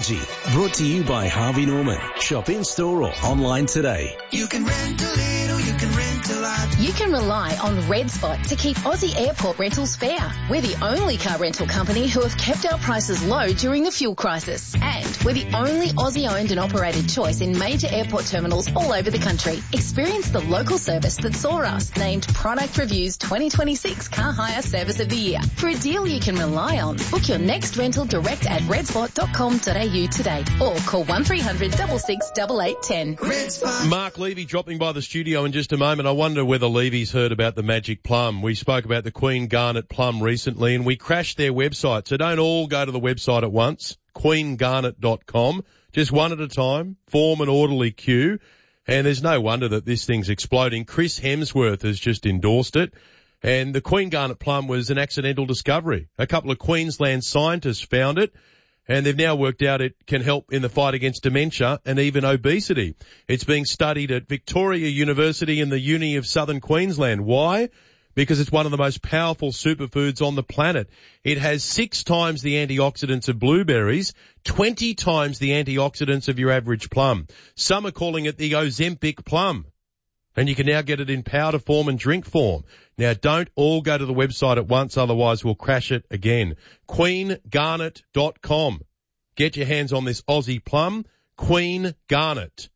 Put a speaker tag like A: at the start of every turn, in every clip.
A: Energy. Brought to you by Harvey Norman. Shop in store or online today.
B: You can rent a little, you can rent a lot.
C: You can rely on Red Spot to keep Aussie airport rentals fair. We're the only car rental company who have kept our prices low during the fuel crisis. And we're the only Aussie-owned and operated choice in major airport terminals all over the country. Experience the local service that saw us named Product Review's 2026 Car Hire Service of the Year. For a deal you can rely on, book your next rental direct at redspot.com.au today or call 1300 66 8810.
B: Red Spot.
D: Mark Levy dropping by the studio in just a moment. I wonder whether Levy's heard about the magic plum. We spoke about the Queen Garnet plum recently and we crashed their website. So don't all go to the website at once. queengarnet.com. Just one at a time. Form an orderly queue. And there's no wonder that this thing's exploding. Chris Hemsworth has just endorsed it. And the Queen Garnet plum was an accidental discovery. A couple of Queensland scientists found it, and they've now worked out it can help in the fight against dementia and even obesity. It's being studied at Victoria University in the Uni of Southern Queensland. Why? Because it's one of the most powerful superfoods on the planet. It has 6 times the antioxidants of blueberries, 20 times the antioxidants of your average plum. Some are calling it the Ozempic plum. And you can now get it in powder form and drink form. Now, don't all go to the website at once, otherwise we'll crash it again. queengarnet.com. Get your hands on this Aussie plum. Queen Garnet.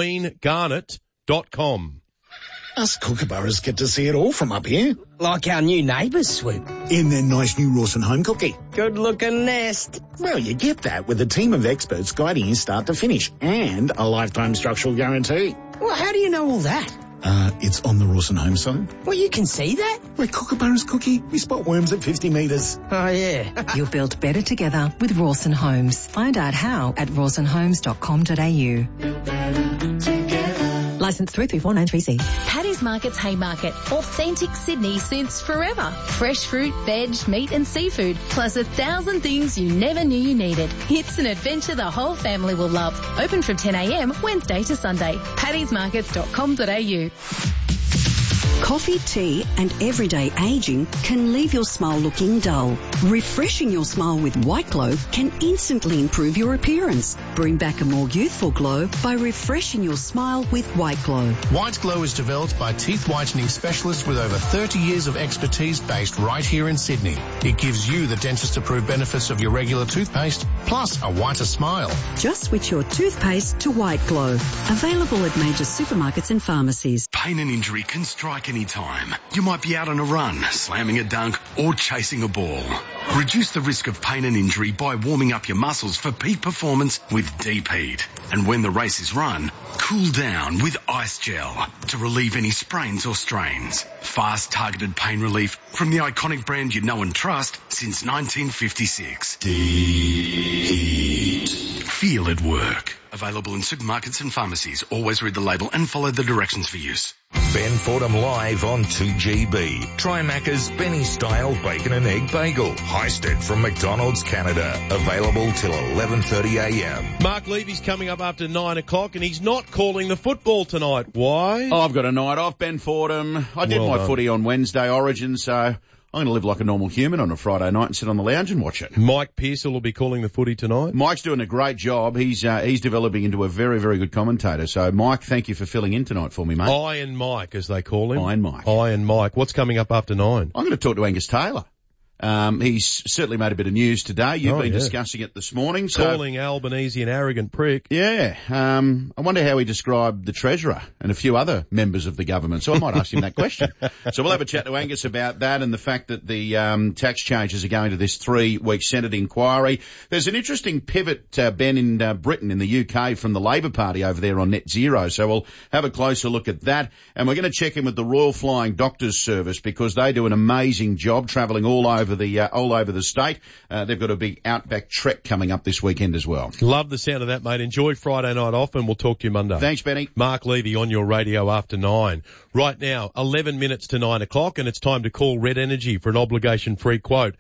D: queengarnet.com.
E: Us kookaburras get to see it all from up here.
F: Like our new neighbours, Swoop.
E: In their nice new Rawson home cookie.
F: Good-looking nest.
E: Well, you get that with a team of experts guiding you start to finish and a lifetime structural guarantee.
F: Well, how do you know all that?
E: It's on the Rawson home site.
F: Well, you can see that?
E: Where kookaburras cookie, we spot worms at 50 metres.
F: Oh, yeah.
G: You're built better together with Rawson Homes. Find out how at rawsonhomes.com.au. Licence 334933C.
C: Paddy's Market's Haymarket. Authentic Sydney suits forever. Fresh fruit, veg, meat and seafood, plus 1,000 things you never knew you needed. It's an adventure the whole family will love. Open from 10 a.m. Wednesday to Sunday. paddysmarkets.com.au.
H: Coffee, tea and everyday aging can leave your smile looking dull. Refreshing your smile with White Glow can instantly improve your appearance. Bring back a more youthful glow by refreshing your smile with White Glow.
I: White Glow is developed by teeth whitening specialists with over 30 years of expertise based right here in Sydney. It gives you the dentist-approved benefits of your regular toothpaste, plus a whiter smile.
H: Just switch your toothpaste to White Glow. Available at major supermarkets and pharmacies.
J: Pain and injury can strike any time. You might be out on a run, slamming a dunk or chasing a ball. Reduce the risk of pain and injury by warming up your muscles for peak performance with Deep Heat. And when the race is run, cool down with Ice Gel to relieve any sprains or strains. Fast targeted pain relief from the iconic brand you know and trust since 1956. Deep Heat. Feel it work. Available in supermarkets and pharmacies. Always read the label and follow the directions for use.
K: Ben Fordham live on 2GB. Try Macca's Benny Style Bacon and Egg Bagel. Heisted from McDonald's Canada. Available till 11:30am.
D: Mark Levy's coming up after 9 o'clock and he's not calling the football tonight. Why?
L: Oh, I've got a night off, Ben Fordham. I did my footy on Wednesday, Origin, so I'm going to live like a normal human on a Friday night and sit on the lounge and watch it.
D: Mike Pearsall will be calling the footy tonight.
L: Mike's doing a great job. He's developing into a very, very good commentator. So, Mike, thank you for filling in tonight for me, mate.
D: Iron Mike, as they call him.
L: Iron Mike.
D: Iron Mike. What's coming up after 9?
L: I'm going to talk to Angus Taylor. He's certainly made a bit of news today. You've been discussing it this morning. So,
D: calling Albanese an arrogant prick.
L: Yeah. I wonder how he described the Treasurer and a few other members of the government. So I might ask him that question. So we'll have a chat to Angus about that and the fact that the tax changes are going to this 3-week Senate inquiry. There's an interesting pivot, Ben, in Britain, in the UK, from the Labor Party over there on net zero. So we'll have a closer look at that. And we're going to check in with the Royal Flying Doctors Service because they do an amazing job travelling all over the state. They've got a big Outback Trek coming up this weekend as well.
D: Love the sound of that, mate. Enjoy Friday night off and we'll talk to you Monday.
L: Thanks, Benny.
D: Mark Levy on your radio after 9. Right now, 11 minutes to 9 o'clock and it's time to call Red Energy for an obligation-free quote.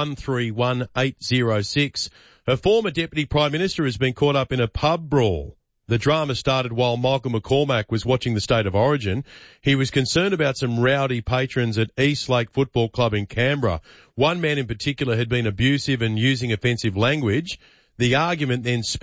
D: 131806. A former Deputy Prime Minister has been caught up in a pub brawl. The drama started while Michael McCormack was watching the State of Origin. He was concerned about some rowdy patrons at East Lake Football Club in Canberra. One man in particular had been abusive and using offensive language. The argument then